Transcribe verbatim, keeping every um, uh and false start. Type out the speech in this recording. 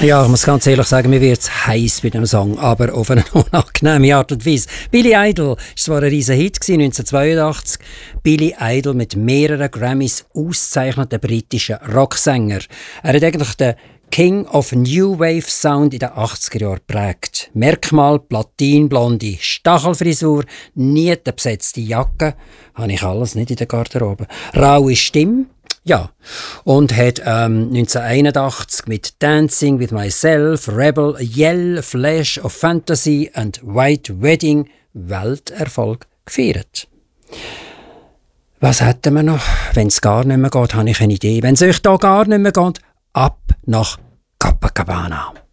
Ja, ich muss ganz ehrlich sagen, mir wird es heiß bei dem Song, aber auf eine unangenehme Art und Weise. Billy Idol war zwar ein riesen Hit neunzehnhundertzweiundachtzig. Billy Idol mit mehreren Grammys ausgezeichneter britischer Rocksänger. Er hat eigentlich den King of New Wave Sound in den achtziger Jahren geprägt. Merkmal platinblonde Stachelfrisur, nietenbesetzte Jacke, habe ich alles nicht in der Garderobe. Raue Stimme, ja. Und hat ähm, neunzehnhunderteinundachtzig mit Dancing with Myself, Rebel, Yell, Flash of Fantasy and White Wedding Welterfolg gefeiert. Was hätten wir noch? Wenn es gar nicht mehr geht, habe ich eine Idee. Wenn es euch da gar nicht mehr geht, ab nach Copacabana.